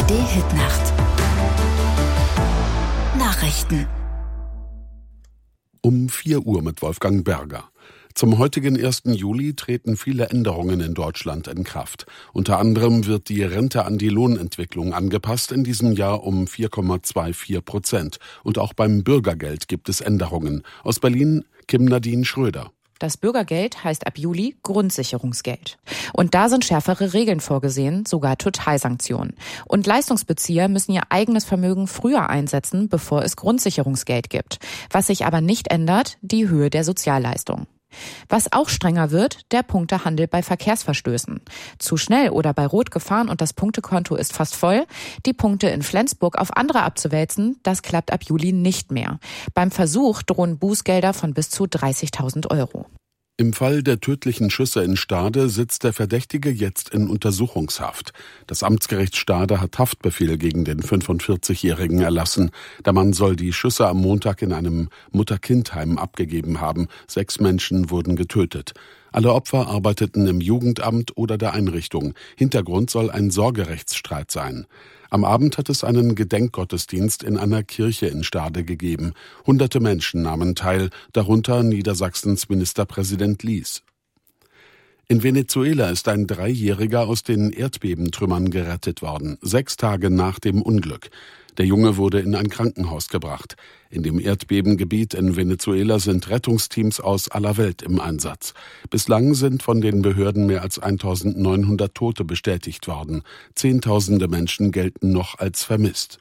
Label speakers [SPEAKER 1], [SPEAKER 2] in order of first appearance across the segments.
[SPEAKER 1] ARD-Hitnacht. Nachrichten.
[SPEAKER 2] Um 4 Uhr mit Wolfgang Berger. Zum heutigen 1. Juli treten viele Änderungen in Deutschland in Kraft. Unter anderem wird die Rente an die Lohnentwicklung angepasst, in diesem Jahr um 4,24%. Und auch beim Bürgergeld gibt es Änderungen. Aus Berlin, Kim Nadine Schröder.
[SPEAKER 3] Das Bürgergeld heißt ab Juli Grundsicherungsgeld. Und da sind schärfere Regeln vorgesehen, sogar Totalsanktionen. Und Leistungsbezieher müssen ihr eigenes Vermögen früher einsetzen, bevor es Grundsicherungsgeld gibt. Was sich aber nicht ändert, die Höhe der Sozialleistung. Was auch strenger wird, der Punktehandel bei Verkehrsverstößen. Zu schnell oder bei Rot gefahren und das Punktekonto ist fast voll. Die Punkte in Flensburg auf andere abzuwälzen, das klappt ab Juli nicht mehr. Beim Versuch drohen Bußgelder von bis zu 30.000 Euro.
[SPEAKER 2] Im Fall der tödlichen Schüsse in Stade sitzt der Verdächtige jetzt in Untersuchungshaft. Das Amtsgericht Stade hat Haftbefehl gegen den 45-Jährigen erlassen. Der Mann soll die Schüsse am Montag in einem Mutter-Kind-Heim abgegeben haben. 6 Menschen wurden getötet. Alle Opfer arbeiteten im Jugendamt oder der Einrichtung. Hintergrund soll ein Sorgerechtsstreit sein. Am Abend hat es einen Gedenkgottesdienst in einer Kirche in Stade gegeben. Hunderte Menschen nahmen teil, darunter Niedersachsens Ministerpräsident Lies. In Venezuela ist ein 3-Jähriger aus den Erdbebentrümmern gerettet worden, 6 Tage nach dem Unglück. Der Junge wurde in ein Krankenhaus gebracht. In dem Erdbebengebiet in Venezuela sind Rettungsteams aus aller Welt im Einsatz. Bislang sind von den Behörden mehr als 1.900 Tote bestätigt worden. Zehntausende Menschen gelten noch als vermisst.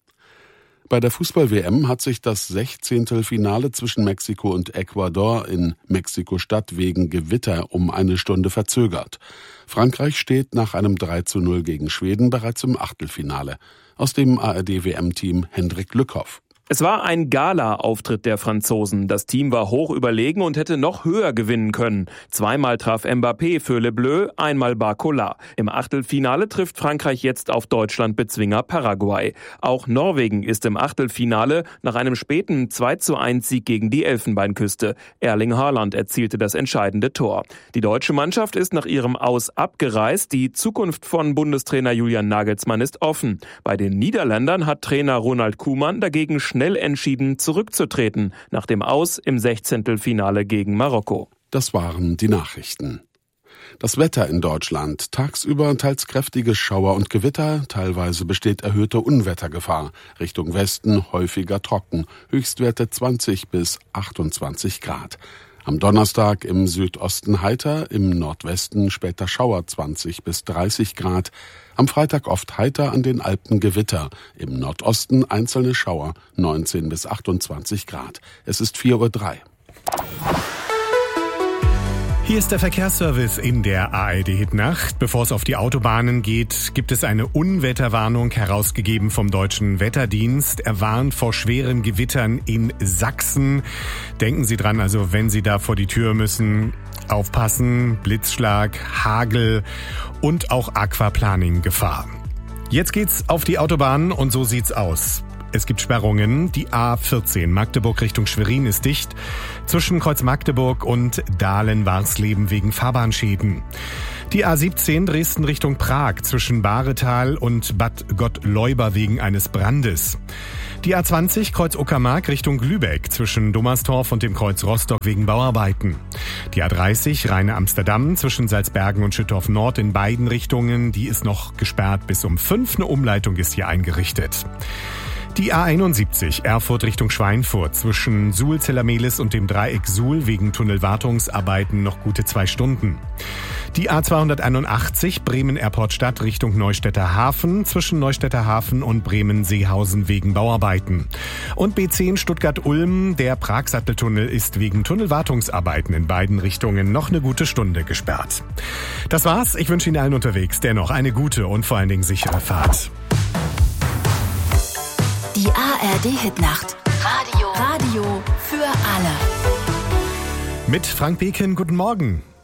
[SPEAKER 2] Bei der Fußball-WM hat sich das 16. Finale zwischen Mexiko und Ecuador in Mexiko-Stadt wegen Gewitter um 1 Stunde verzögert. Frankreich steht nach einem 3:0 gegen Schweden bereits im Achtelfinale. Aus dem ARD-WM-Team Hendrik Lückhoff.
[SPEAKER 4] Es war ein Gala-Auftritt der Franzosen. Das Team war hoch überlegen und hätte noch höher gewinnen können. 2-mal traf Mbappé für Le Bleu, 1-mal Barcola. Im Achtelfinale trifft Frankreich jetzt auf Deutschland-Bezwinger Paraguay. Auch Norwegen ist im Achtelfinale nach einem späten 2:1-Sieg gegen die Elfenbeinküste. Erling Haaland erzielte das entscheidende Tor. Die deutsche Mannschaft ist nach ihrem Aus abgereist. Die Zukunft von Bundestrainer Julian Nagelsmann ist offen. Bei den Niederländern hat Trainer Ronald Koeman dagegen schnell entschieden, zurückzutreten, nach dem Aus im 16. Finale gegen Marokko.
[SPEAKER 2] Das waren die Nachrichten. Das Wetter in Deutschland. Tagsüber teils kräftige Schauer und Gewitter, teilweise besteht erhöhte Unwettergefahr. Richtung Westen häufiger trocken, Höchstwerte 20 bis 28 Grad. Am Donnerstag im Südosten heiter, im Nordwesten später Schauer 20 bis 30 Grad. Am Freitag oft heiter, an den Alpen Gewitter. Im Nordosten einzelne Schauer 19 bis 28 Grad. Es ist 4:03 Uhr.
[SPEAKER 5] Hier ist der Verkehrsservice in der ARD-Hitnacht. Bevor es auf die Autobahnen geht, gibt es eine Unwetterwarnung herausgegeben vom Deutschen Wetterdienst. Er warnt vor schweren Gewittern in Sachsen. Denken Sie dran, also wenn Sie da vor die Tür müssen, aufpassen, Blitzschlag, Hagel und auch Aquaplaning-Gefahr. Jetzt geht's auf die Autobahnen und so sieht's aus. Es gibt Sperrungen. Die A14 Magdeburg Richtung Schwerin ist dicht. Zwischen Kreuz Magdeburg und Dahlen-Warsleben wegen Fahrbahnschäden. Die A17 Dresden Richtung Prag zwischen Bahretal und Bad Gottleuba wegen eines Brandes. Die A20 Kreuz Uckermark Richtung Lübeck zwischen Dommerstorf und dem Kreuz Rostock wegen Bauarbeiten. Die A30 Rheine-Amsterdam zwischen Salzbergen und Schüttorf Nord in beiden Richtungen, die ist noch gesperrt bis um 5. Eine Umleitung ist hier eingerichtet. Die A71 Erfurt Richtung Schweinfurt zwischen Suhl-Zellermehlis und dem Dreieck Suhl wegen Tunnelwartungsarbeiten noch gute 2 Stunden. Die A281 Bremen-Airport-Stadt Richtung Neustädter Hafen zwischen Neustädter Hafen und Bremen-Seehausen wegen Bauarbeiten. Und B10 Stuttgart-Ulm, der Pragsatteltunnel ist wegen Tunnelwartungsarbeiten in beiden Richtungen noch eine gute Stunde gesperrt. Das war's. Ich wünsche Ihnen allen unterwegs dennoch eine gute und vor allen Dingen sichere Fahrt.
[SPEAKER 1] Die ARD-Hitnacht. Radio für alle.
[SPEAKER 5] Mit Frank Beken, guten Morgen.